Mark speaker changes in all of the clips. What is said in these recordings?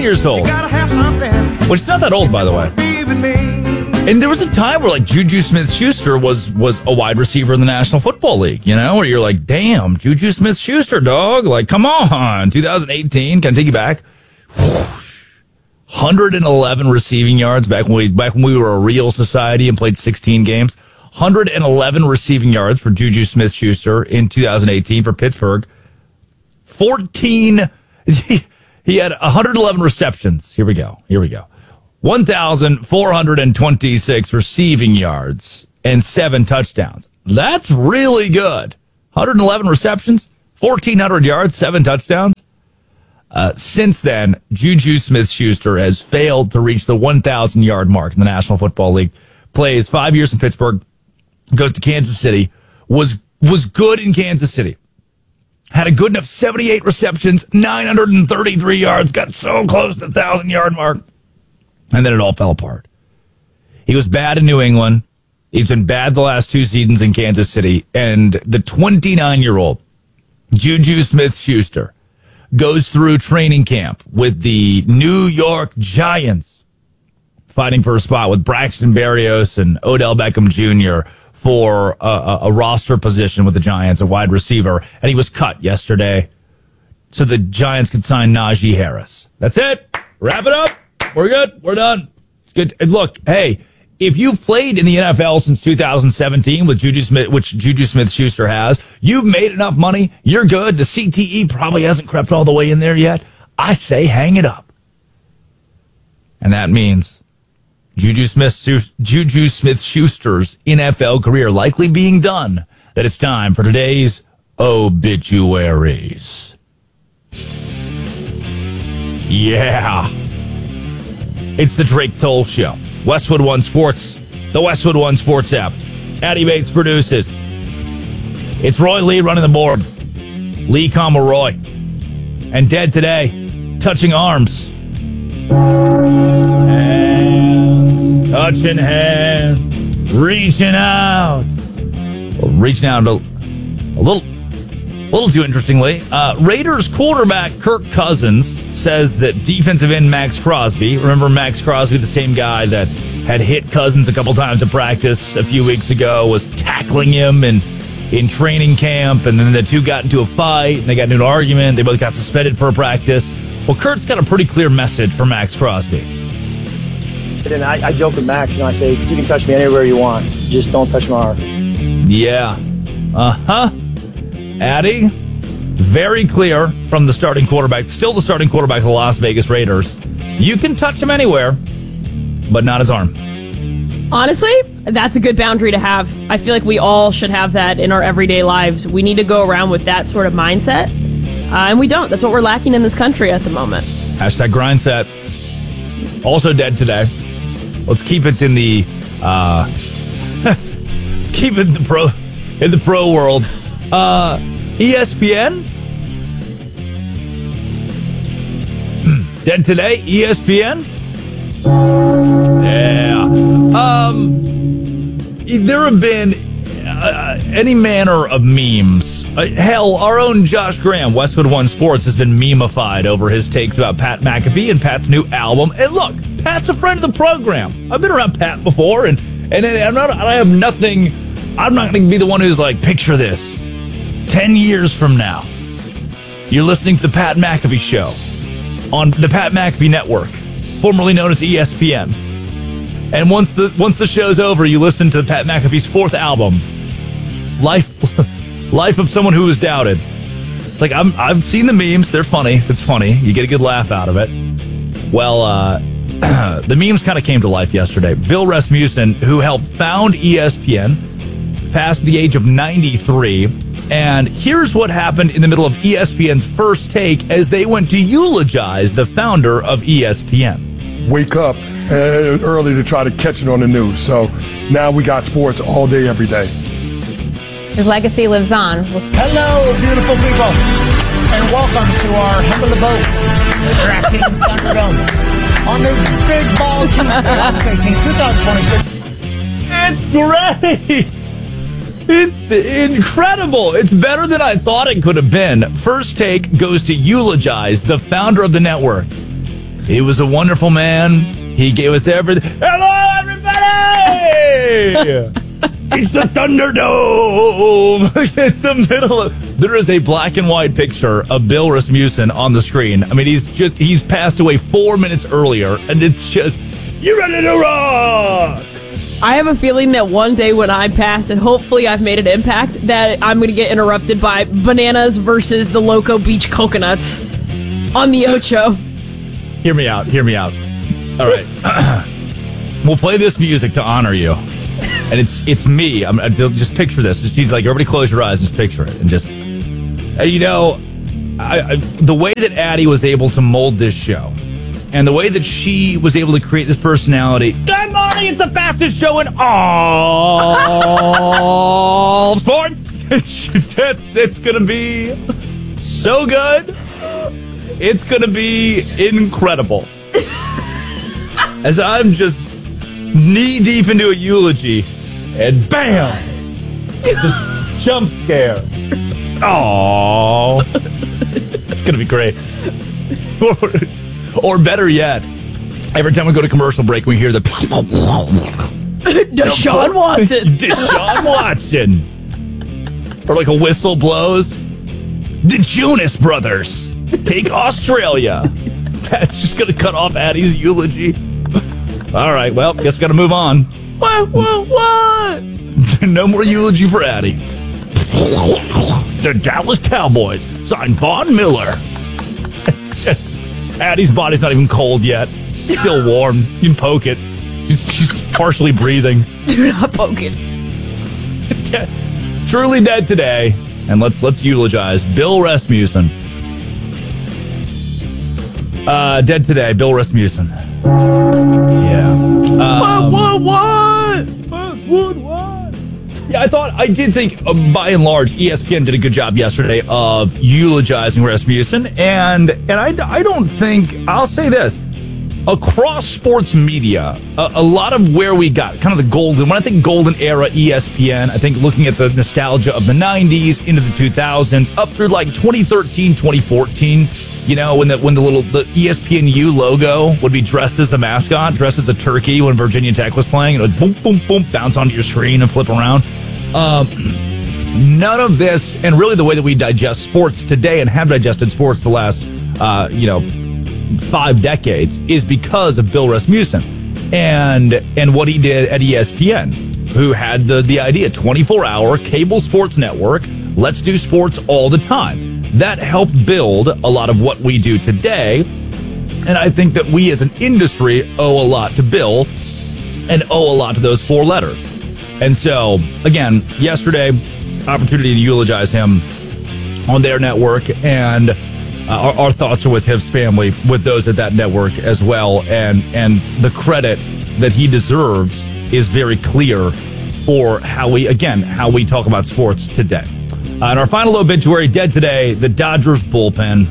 Speaker 1: years old. Which is not that old, by the way. And there was a time where, like, Juju Smith-Schuster was a wide receiver in the National Football League, you know, where you're like, damn, Juju Smith-Schuster, dog. Like, come on. 2018, can I take you back? 111 receiving yards back when we were a real society and played 16 games. 111 receiving yards for Juju Smith-Schuster in 2018 for Pittsburgh. He had 111 receptions. Here we go. 1,426 receiving yards and 7 touchdowns. That's really good. 111 receptions, 1,400 yards, 7 touchdowns. Since then, Juju Smith-Schuster has failed to reach the 1,000-yard mark in the National Football League. Plays 5 years in Pittsburgh, goes to Kansas City, was good in Kansas City. Had a good enough 78 receptions, 933 yards, got so close to the 1,000-yard mark. And then it all fell apart. He was bad in New England. He's been bad the last 2 seasons in Kansas City. And the 29-year-old Juju Smith-Schuster goes through training camp with the New York Giants, fighting for a spot with Braxton Berrios and Odell Beckham Jr. for a roster position with the Giants, a wide receiver. And he was cut yesterday so the Giants could sign Najee Harris. That's it. Wrap it up. We're good. We're done. It's good. And look, hey, if you've played in the NFL since 2017 with Juju Smith, which Juju Smith-Schuster has, you've made enough money. You're good. The CTE probably hasn't crept all the way in there yet. I say hang it up. And that means Juju Smith-Schuster's NFL career likely being done. That it's time for today's obituaries. Yeah. It's the Drake Toll Show. Westwood One Sports, the Westwood One Sports app. Addy Bates produces. It's Roy Lee running the board. Lee Roy. And dead today, touching arms. And touching hands. Reaching out. Well, reaching out a little too interestingly. Raiders quarterback Kirk Cousins says that defensive end Max Crosby, remember Max Crosby, the same guy that had hit Cousins a couple times at practice a few weeks ago, was tackling him in training camp, and then the two got into a fight, and they got into an argument. They both got suspended for a practice. Well, Kurt's got a pretty clear message for Max Crosby.
Speaker 2: And I joke with Max, I say, you can touch me anywhere you want. Just don't touch my heart.
Speaker 1: Yeah. Uh-huh. Addy, very clear from the starting quarterback, still the starting quarterback of the Las Vegas Raiders. You can touch him anywhere, but not his arm.
Speaker 3: Honestly, that's a good boundary to have. I feel like we all should have that in our everyday lives. We need to go around with that sort of mindset, and we don't. That's what we're lacking in this country at the moment.
Speaker 1: Hashtag grindset. Also dead today. Let's keep it in the let's keep it in the pro world. ESPN? Dead today? ESPN? Yeah. There have been any manner of memes. Hell, our own Josh Graham, Westwood One Sports, has been memified over his takes about Pat McAfee and Pat's new album. And look, Pat's a friend of the program. I've been around Pat before, and I'm not going to be the one who's like, picture this. 10 years from now, you're listening to the Pat McAfee Show on the Pat McAfee Network, formerly known as ESPN. And once the show's over, you listen to Pat McAfee's 4th album, Life of Someone Who Was Doubted. It's like, I've seen the memes. They're funny. It's funny. You get a good laugh out of it. Well, the memes kind of came to life yesterday. Bill Rasmussen, who helped found ESPN, passed the age of 93. And here's what happened in the middle of ESPN's First Take as they went to eulogize the founder of ESPN.
Speaker 4: Wake up early to try to catch it on the news. So now we got sports all day, every day.
Speaker 5: His legacy lives on.
Speaker 6: Hello, beautiful people, and welcome to our humble abode, the DraftKings Thunderdome, on this big ball Tuesday, August 18, 2026.
Speaker 1: It's great! It's incredible. It's better than I thought it could have been. First Take goes to eulogize the founder of the network. He was a wonderful man. He gave us everything. Hello, everybody! It's the Thunderdome! In the middle of... There is a black and white picture of Bill Rasmussen on the screen. I mean, he's passed away 4 minutes earlier, and it's just, you ready to rock?
Speaker 3: I have a feeling that one day when I pass, and hopefully I've made an impact, that I'm going to get interrupted by bananas versus the Loco Beach coconuts on the Ocho.
Speaker 1: Hear me out. All right. We'll play this music to honor you. And it's me. Just picture this. Just need like everybody close your eyes and just picture it. And just, you know, the way that Addie was able to mold this show and the way that she was able to create this personality. Good morning, it's the fastest show in all sports. It's going to be so good. It's going to be incredible. As I'm just knee deep into a eulogy, and bam! Just jump scare. Oh, it's gonna be great. Or better yet, every time we go to commercial break, we hear the
Speaker 3: Deshaun Watson.
Speaker 1: Deshaun Watson. Or like a whistle blows. The Jonas Brothers take Australia. That's just gonna cut off Addie's eulogy. All right, well, guess we got to move on.
Speaker 3: What?
Speaker 1: No more eulogy for Addie. The Dallas Cowboys signed Von Miller. It's just, Addie's body's not even cold yet. It's still warm. You can poke it. She's partially breathing.
Speaker 3: Do not poke it.
Speaker 1: Truly dead today. And let's eulogize Bill Rasmussen. Dead today, Bill Rasmussen. Yeah. What? Yeah, I did think, by and large, ESPN did a good job yesterday of eulogizing Rasmussen, and I don't think, I'll say this, across sports media, a lot of where we got kind of the golden, when I think golden era ESPN, I think looking at the nostalgia of the 90s into the 2000s, up through like 2013, 2014, you know, when the ESPNU logo would be dressed as the mascot, dressed as a turkey when Virginia Tech was playing, it would boom, boom, boom, bounce onto your screen and flip around. None of this, and really the way that we digest sports today and have digested sports the last, 5 decades is because of Bill Rasmussen and what he did at ESPN, who had the idea, 24-hour cable sports network, let's do sports all the time. That helped build a lot of what we do today, and I think that we as an industry owe a lot to Bill and owe a lot to those 4 letters. And so, again, yesterday, opportunity to eulogize him on their network, and our thoughts are with his family, with those at that network as well, and the credit that he deserves is very clear for how we talk about sports today. And our final obituary, dead today, the Dodgers bullpen.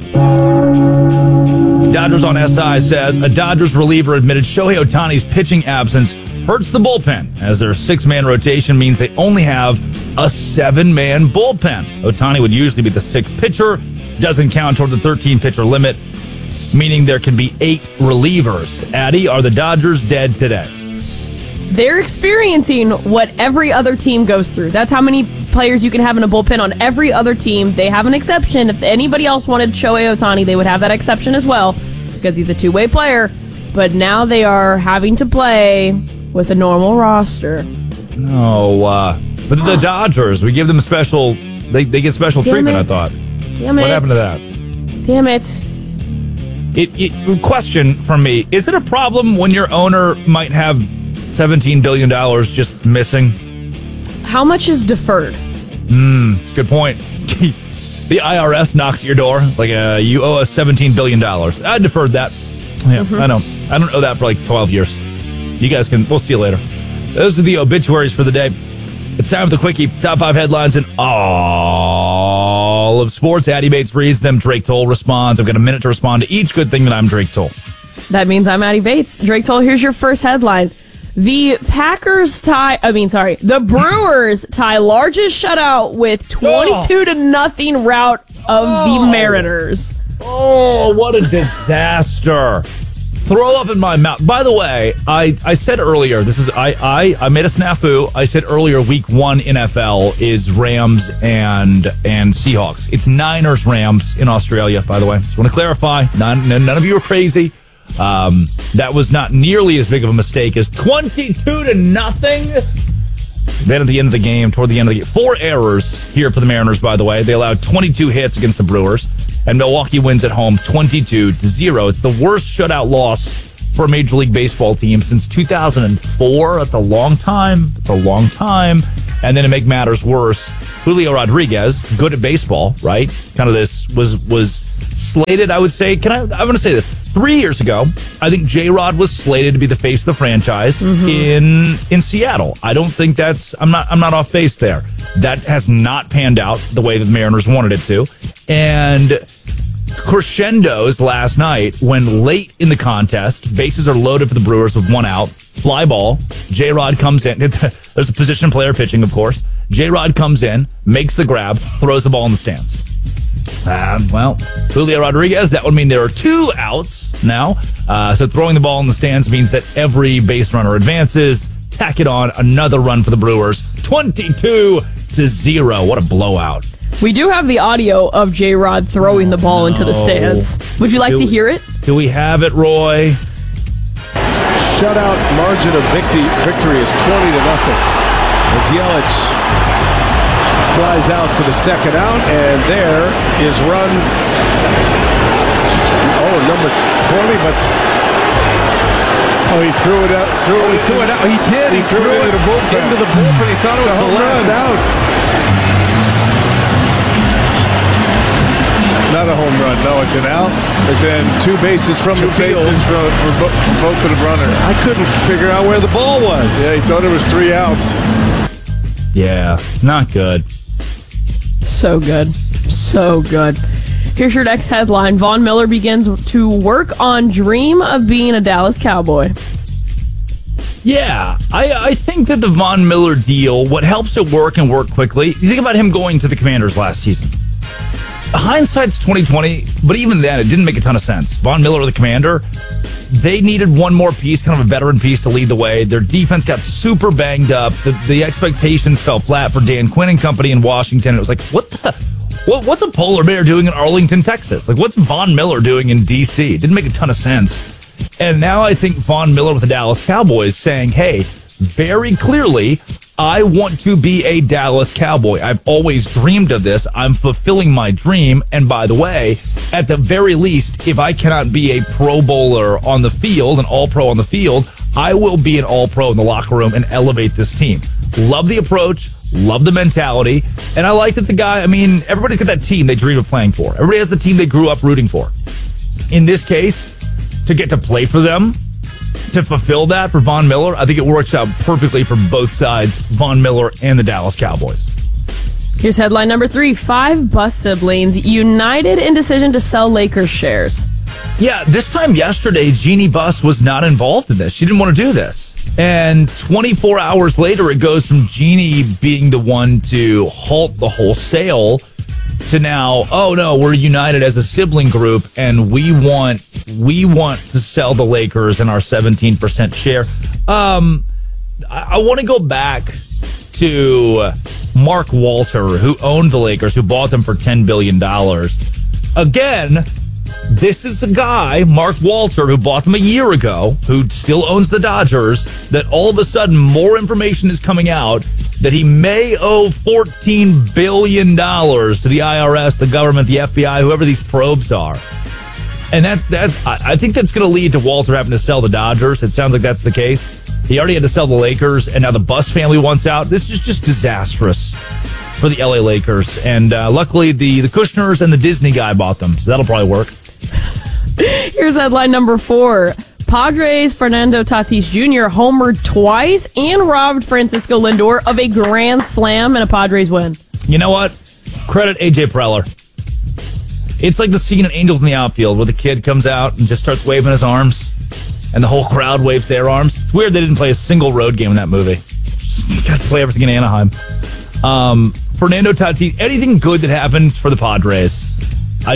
Speaker 1: Dodgers on SI says a Dodgers reliever admitted Shohei Ohtani's pitching absence hurts the bullpen, as their 6-man rotation means they only have a 7-man bullpen. Ohtani would usually be the 6th pitcher, doesn't count toward the 13-pitcher limit, meaning there can be 8 relievers. Addie, are the Dodgers dead today?
Speaker 3: They're experiencing what every other team goes through. That's how many players you can have in a bullpen on every other team. They have an exception. If anybody else wanted Shohei Ohtani, they would have that exception as well, because he's a 2-way player. But now they are having to play with a normal roster.
Speaker 1: No, but the Dodgers, we give them special, they get special treatment, I thought.
Speaker 3: Damn it.
Speaker 1: What happened to that?
Speaker 3: Damn it.
Speaker 1: Question from me, is it a problem when your owner might have $17 billion just missing?
Speaker 3: How much is deferred?
Speaker 1: It's a good point. The IRS knocks at your door, like you owe us $17 billion. I deferred that. Yeah, I don't owe that for like 12 years. You guys we'll see you later. Those are the obituaries for the day. It's time for the Quickie. Top 5 headlines in all of sports. Addie Bates reads them. Drake Toll responds. I've got a minute to respond to each. Good thing that I'm Drake Toll.
Speaker 3: That means I'm Addie Bates. Drake Toll, here's your first headline. The Brewers tie largest shutout with 22-0 rout of the Mariners.
Speaker 1: Oh, what a disaster. Throw up in my mouth. By the way, I said earlier, I made a snafu. I said earlier, week 1 NFL is Rams and Seahawks. It's Niners-Rams in Australia, by the way. Just want to clarify. None of you are crazy. That was not nearly as big of a mistake as 22-0. Then at the end of the game, toward the end of the game, 4 errors here for the Mariners, by the way. They allowed 22 hits against the Brewers. And Milwaukee wins at home 22-0. It's the worst shutout loss for a Major League Baseball team since 2004. That's a long time. And then to make matters worse, Julio Rodriguez, good at baseball, right? Kind of this was slated, I would say. I'm going to say this. 3 years ago, I think J-Rod was slated to be the face of the franchise in Seattle. I don't think I'm not off base there. That has not panned out the way that the Mariners wanted it to. And crescendos last night when late in the contest, bases are loaded for the Brewers with 1 out, fly ball, J-Rod comes in. There's a position player pitching, of course. J-Rod comes in, makes the grab, throws the ball in the stands. Well, Julio Rodriguez, that would mean there are 2 outs now. So throwing the ball in the stands means that every base runner advances. Tack it on, another run for the Brewers. 22-0. What a blowout.
Speaker 3: We do have the audio of J-Rod throwing the ball into the stands. Would you like to hear it?
Speaker 1: Do we have it, Roy?
Speaker 7: Shutout margin of victory is 20-0. As Yelich flies out for the second out, and there is run. Number 20, but
Speaker 4: he threw it up.
Speaker 7: He threw it out. He did.
Speaker 4: He threw it into the bullpen.
Speaker 7: He thought it was the last out.
Speaker 4: Not a home run. No, it's an out. But then 2 bases from the field for both of the runners.
Speaker 7: I couldn't figure out where the ball was.
Speaker 4: Yeah, he thought it was 3 outs.
Speaker 1: Yeah, not good.
Speaker 3: So good. Here's your next headline. Von Miller begins to work on dream of being a Dallas Cowboy.
Speaker 1: Yeah, I think that the Von Miller deal, what helps it work and work quickly, you think about him going to the Commanders last season. Hindsight's 2020, but even then, it didn't make a ton of sense. Von Miller, the Commander, they needed one more piece, kind of a veteran piece to lead the way. Their defense got super banged up. The expectations fell flat for Dan Quinn and company in Washington. It was like, what's a polar bear doing in Arlington, Texas? Like, what's Von Miller doing in D.C.? It didn't make a ton of sense. And now I think Von Miller with the Dallas Cowboys saying, hey, very clearly, I want to be a Dallas Cowboy. I've always dreamed of this. I'm fulfilling my dream. And by the way, at the very least, if I cannot be a Pro Bowler on the field, an All-Pro on the field, I will be an All-Pro in the locker room and elevate this team. Love the approach. Love the mentality. And I like that the guy, everybody's got that team they dream of playing for. Everybody has the team they grew up rooting for. In this case, to get to play for them, to fulfill that for Von Miller, I think it works out perfectly for both sides, Von Miller and the Dallas Cowboys.
Speaker 3: Here's headline number 3. 5 Buss siblings united in decision to sell Lakers shares.
Speaker 1: Yeah, this time yesterday, Jeannie Buss was not involved in this. She didn't want to do this. And 24 hours later, it goes from Jeannie being the one to halt the whole sale to now, oh no, we're united as a sibling group and we want to sell the Lakers and our 17% share. I want to go back to Mark Walter, who owned the Lakers, who bought them for $10 billion. Again, this is a guy, Mark Walter, who bought them a year ago, who still owns the Dodgers, that all of a sudden more information is coming out that he may owe $14 billion to the IRS, the government, the FBI, whoever these probes are. And I think that's going to lead to Walter having to sell the Dodgers. It sounds like that's the case. He already had to sell the Lakers, and now the Buss family wants out. This is just disastrous for the LA Lakers. And luckily, the Kushners and the Disney guy bought them, so that'll probably work.
Speaker 3: Here's headline number 4. Padres' Fernando Tatis Jr. homered twice and robbed Francisco Lindor of a grand slam in a Padres win.
Speaker 1: You know what? Credit A.J. Preller. It's like the scene in Angels in the Outfield where the kid comes out and just starts waving his arms, and the whole crowd waves their arms. It's weird they didn't play a single road game in that movie. You got to play everything in Anaheim. Fernando Tatis, anything good that happens for the Padres,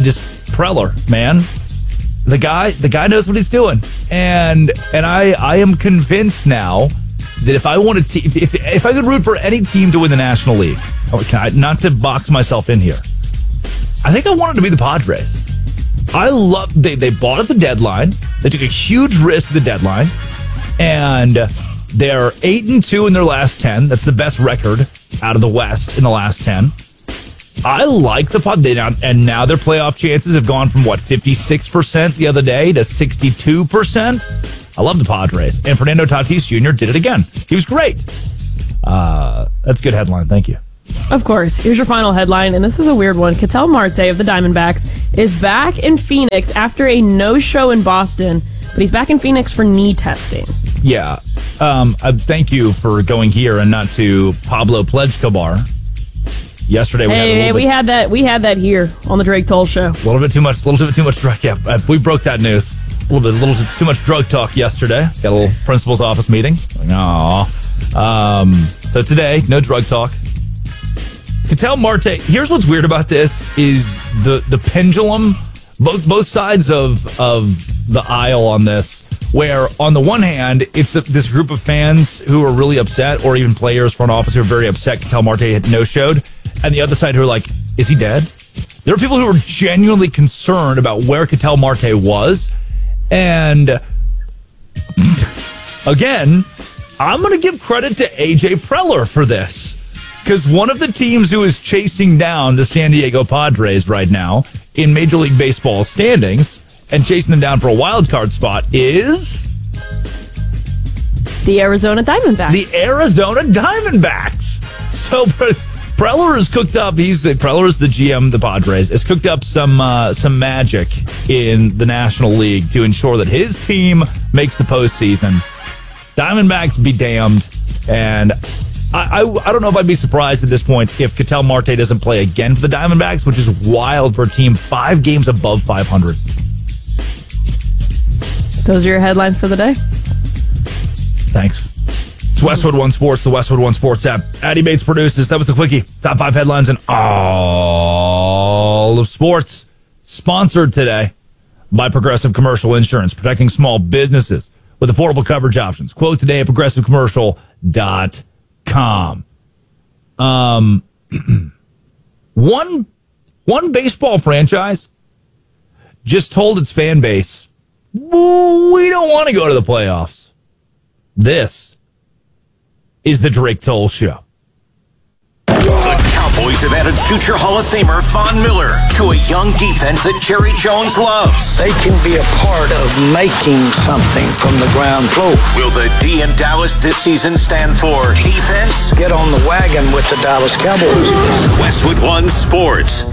Speaker 1: Preller, man. The guy knows what he's doing, and I am convinced now that if I wanted to, if I could root for any team to win the National League, not to box myself in here, I think I wanted to be the Padres. I love they bought at the deadline. They took a huge risk at the deadline, and they're 8-2 in their last 10. That's the best record out of the West in the last 10. I like the Padres, and now their playoff chances have gone from 56% the other day to 62%. I love the Padres, and Fernando Tatis Jr. did it again. He was great. That's a good headline. Thank you.
Speaker 3: Of course. Here's your final headline, and this is a weird one. Ketel Marte of the Diamondbacks is back in Phoenix after a no-show in Boston, but he's back in Phoenix for knee testing.
Speaker 1: Yeah. Thank you for going here and not to Pablo Plejkabar. Yesterday
Speaker 3: we had that here on the Drake Toll Show.
Speaker 1: A little bit too much drug. Yeah, we broke that news. A little too much drug talk yesterday. Got a little principal's office meeting. So today, no drug talk. Ketel Marte. Here's what's weird about this is the pendulum. Both sides of the aisle on this. Where on the one hand, it's this group of fans who are really upset, or even players, front office who are very upset Ketel Marte had no-showed, and the other side who are like, is he dead? There are people who are genuinely concerned about where Ketel Marte was, and again, I'm going to give credit to AJ Preller for this, because one of the teams who is chasing down the San Diego Padres right now in Major League Baseball standings and chasing them down for a wild card spot is
Speaker 3: the Arizona Diamondbacks.
Speaker 1: The Arizona Diamondbacks. So Preller is cooked up. Preller is the GM of the Padres. Has cooked up some magic in the National League to ensure that his team makes the postseason. Diamondbacks be damned, and I don't know if I'd be surprised at this point if Ketel Marte doesn't play again for the Diamondbacks, which is wild for a team 5 games above 500.
Speaker 3: Those are your headlines for the day.
Speaker 1: Thanks. It's Westwood One Sports, the Westwood One Sports app. Addy Bates produces. That was the Quickie. Top 5 headlines in all of sports. Sponsored today by Progressive Commercial Insurance, protecting small businesses with affordable coverage options. Quote today at progressivecommercial.com. One baseball franchise just told its fan base, we don't want to go to the playoffs. This is the Drake Toll Show.
Speaker 8: The Cowboys have added future Hall of Famer Von Miller to a young defense that Jerry Jones loves.
Speaker 9: They can be a part of making something from the ground floor.
Speaker 8: Will the D in Dallas this season stand for defense?
Speaker 9: Get on the wagon with the Dallas Cowboys.
Speaker 8: Westwood One Sports.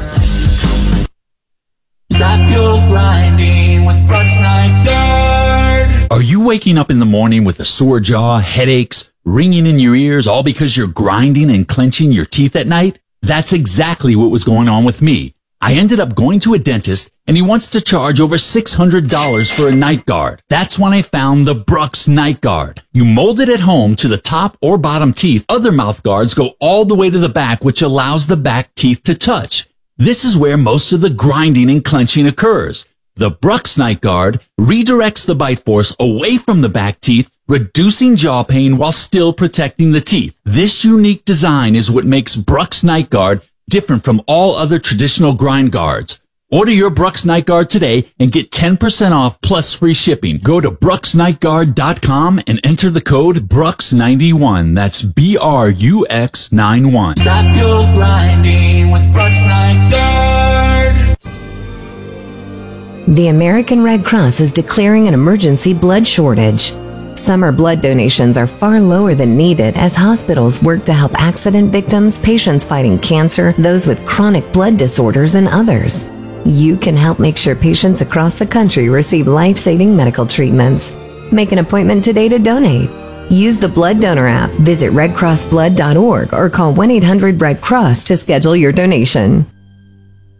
Speaker 10: Stop your grinding with Brooks Night Guard.
Speaker 11: Are you waking up in the morning with a sore jaw, headaches, ringing in your ears, all because you're grinding and clenching your teeth at night? That's exactly what was going on with me. I ended up going to a dentist, and he wants to charge over $600 for a night guard. That's when I found the Brooks Night Guard. You mold it at home to the top or bottom teeth. Other mouth guards go all the way to the back, which allows the back teeth to touch. This is where most of the grinding and clenching occurs. The Brooks Night Guard redirects the bite force away from the back teeth, reducing jaw pain while still protecting the teeth. This unique design is what makes Brooks Night Guard different from all other traditional grind guards. Order your Brooks Night Guard today and get 10% off plus free shipping. Go to brooksnightguard.com and enter the code Brooks91. That's BRUX91.
Speaker 10: Stop your grinding with Brooks Night Guard.
Speaker 12: The American Red Cross is declaring an emergency blood shortage. Summer blood donations are far lower than needed as hospitals work to help accident victims, patients fighting cancer, those with chronic blood disorders, and others. You can help make sure patients across the country receive life-saving medical treatments. Make an appointment today to donate. Use the Blood Donor app, visit redcrossblood.org, or call 1-800-RED-CROSS to schedule your donation.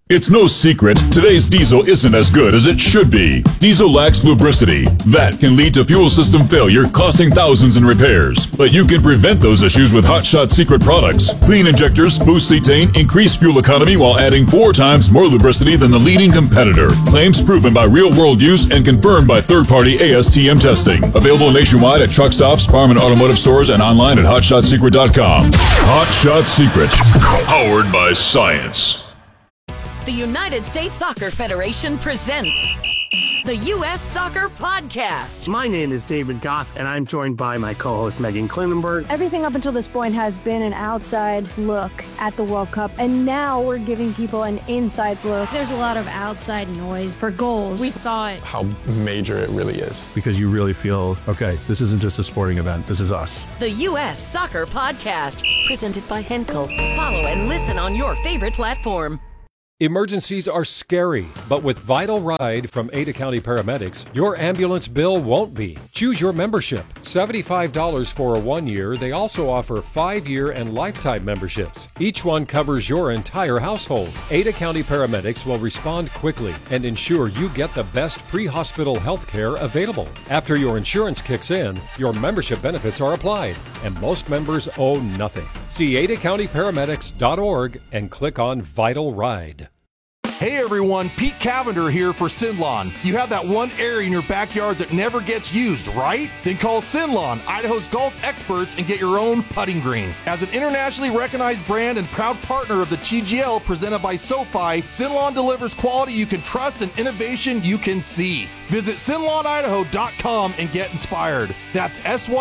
Speaker 13: It's no secret, today's diesel isn't as good as it should be. Diesel lacks lubricity. That can lead to fuel system failure, costing thousands in repairs. But you can prevent those issues with Hot Shot Secret products. Clean injectors boost cetane, increase fuel economy while adding 4 times more lubricity than the leading competitor. Claims proven by real-world use and confirmed by third-party ASTM testing. Available nationwide at truck stops, farm and automotive stores, and online at hotshotsecret.com. Hot Shot Secret. Powered by science.
Speaker 14: The United States Soccer Federation presents the U.S. Soccer Podcast.
Speaker 15: My name is David Goss, and I'm joined by my co-host Megan Klinenberg.
Speaker 16: Everything up until this point has been an outside look at the World Cup, and now we're giving people an inside look.
Speaker 17: There's a lot of outside noise for goals.
Speaker 16: We thought
Speaker 18: how major it really is.
Speaker 19: Because you really feel, okay, this isn't just a sporting event, this is us.
Speaker 14: The U.S. Soccer Podcast, presented by Henkel. Follow and listen on your favorite platform.
Speaker 20: Emergencies are scary, but with Vital Ride from Ada County Paramedics, your ambulance bill won't be. Choose your membership. $75 for a 1 year. They also offer 5-year and lifetime memberships. Each one covers your entire household. Ada County Paramedics will respond quickly and ensure you get the best pre-hospital health care available. After your insurance kicks in, your membership benefits are applied, and most members owe nothing. See adacountyparamedics.org and click on Vital Ride.
Speaker 21: Hey everyone, Pete Cavender here for Sinlon. You have that one area in your backyard that never gets used, right? Then call Sinlon, Idaho's golf experts, and get your own putting green. As an internationally recognized brand and proud partner of the TGL presented by SoFi, Sinlon delivers quality you can trust and innovation you can see. Visit SinlonIdaho.com and get inspired. That's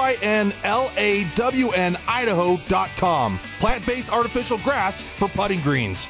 Speaker 21: SYNLAWN Idaho.com. Plant-based artificial grass for putting greens.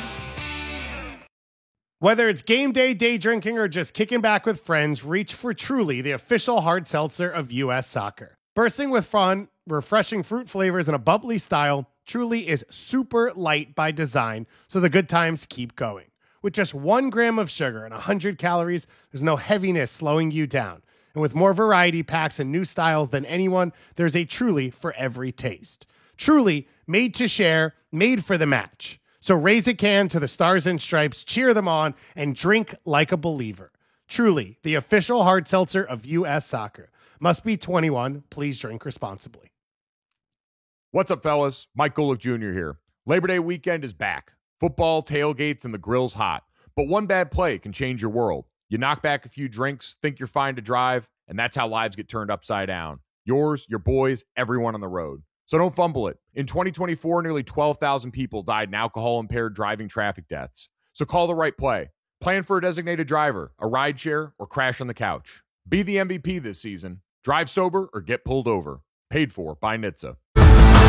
Speaker 22: Whether it's game day, day drinking, or just kicking back with friends, reach for Truly, the official hard seltzer of U.S. Soccer. Bursting with fun, refreshing fruit flavors, and a bubbly style, Truly is super light by design, so the good times keep going. With just 1 gram of sugar and 100 calories, there's no heaviness slowing you down. And with more variety packs and new styles than anyone, there's a Truly for every taste. Truly, made to share, made for the match. So raise a can to the Stars and Stripes, cheer them on, and drink like a believer. Truly, the official hard seltzer of U.S. Soccer. Must be 21. Please drink responsibly.
Speaker 23: What's up, fellas? Mike Golick Jr. here. Labor Day weekend is back. Football, tailgates, and the grill's hot. But one bad play can change your world. You knock back a few drinks, think you're fine to drive, and that's how lives get turned upside down. Yours, your boys, everyone on the road. So don't fumble it. In 2024, nearly 12,000 people died in alcohol-impaired driving traffic deaths. So call the right play. Plan for a designated driver, a rideshare, or crash on the couch. Be the MVP this season. Drive sober or get pulled over. Paid for by NHTSA.